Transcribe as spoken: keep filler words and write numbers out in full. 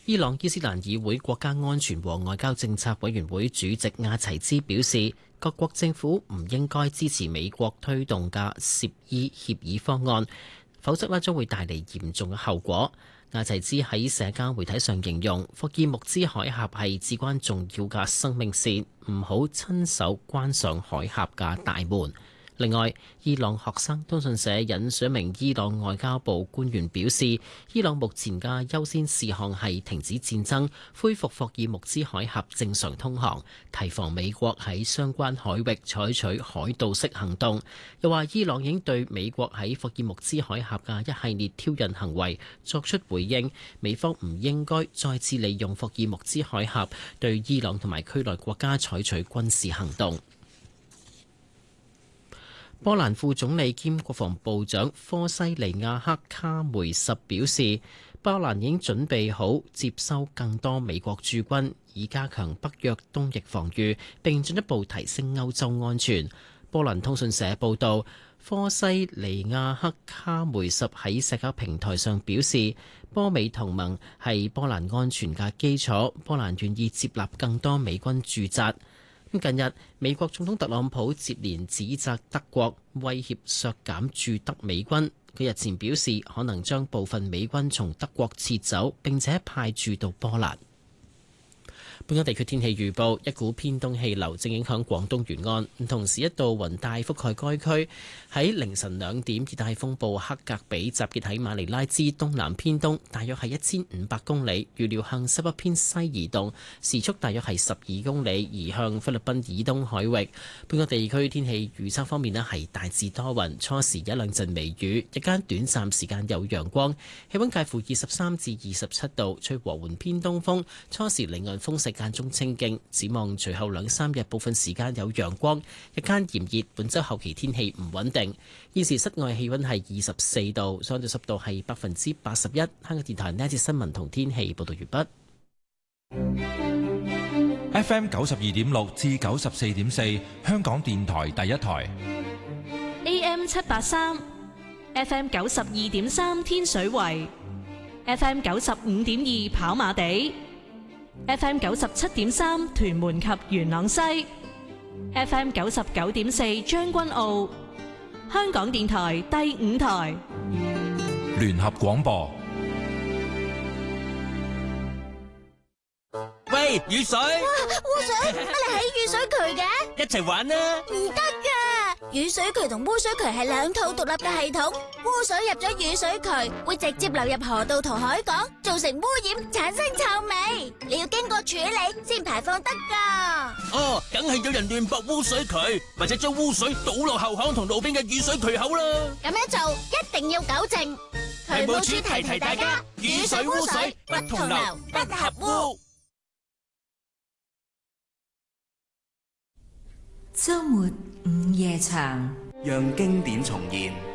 伊朗伊斯蘭議會國家安全和外交政策委員會主席亞齊茲表示，各國政府唔應該支持美國推動嘅涉伊協議方案，否則咧將會帶嚟嚴重嘅後果。亞齊茲喺社交媒體上形容，霍爾木茲海峽係至關重要嘅生命線，唔好親手關上海峽嘅大門。另外，伊朗學生通訊社引述一名伊朗外交部官員表示，伊朗目前嘅優先事項係停止戰爭、恢復霍爾木茲海峽正常通航，提防美國喺相關海域採取海盜式行動。又話伊朗已經對美國喺霍爾木茲海峽嘅一系列挑釁行為作出回應，美方唔應該再次利用霍爾木茲海峽對伊朗同埋區內國家採取軍事行動。波蘭副總理兼國防部長科西尼亞克卡梅什表示，波蘭已經準備好接收更多美國駐軍，以加強北約東翼防禦，並進一步提升歐洲安全。波蘭通訊社報道，科西尼亞克卡梅什喺社交平台上表示，波美同盟係波蘭安全嘅基礎，波蘭願意接納更多美軍駐紮。近日，美國總統特朗普接連指責德國威脅削減駐德美軍。佢日前表示，可能將部分美軍從德國撤走，並且派駐到波蘭。本港地區天氣預報，一股偏東氣流正影響廣東沿岸，同時一道雲帶覆蓋該區。喺凌晨兩點，熱帶風暴克格比集結喺馬尼拉之東南偏東，大約係一千五百公里，預料向西北偏西移動，時速大約係十二公里，移向菲律賓以東海域。本港地區天氣預測方面咧，係大致多雲，初時一兩陣微雨，日間短暫時間有陽光，氣溫介乎二十三至二十七度，吹和緩偏東風，初時離岸風勢間中清勁，展望隨後兩三日部分時間有陽光，日間炎熱，本周後期天氣唔穩定。現時室外氣溫係二十四度，相對濕度係百分之八十一。香港電台呢一節新聞同天氣報道完畢。F M 九十二點六至九十四點四，香港電台第一台。 A M 七八三，F M 九十二點三天水圍，F M 九十五點二跑馬地。F M 九十七點三屯門及元朗西 ，F M 九十九點四將軍澳，香港電台第五台聯合廣播。 喂，雨水！ 哇，污水！乜你喺雨水渠嘅？ 一齊玩啦！ 唔得噶，雨水渠同污水渠係兩套獨立嘅系統。污水入咗雨水渠，會直接流入河道同海港，造成污染，產生臭味。你要經過處理先排放得噶。 哦，梗係有人亂駁污水渠，或者將污水倒落後巷同路邊嘅雨水渠口啦。 咁樣做一定要糾正。渠務署提提大家，雨水污水不同流，不合污。 周末午夜場， 讓經典重現，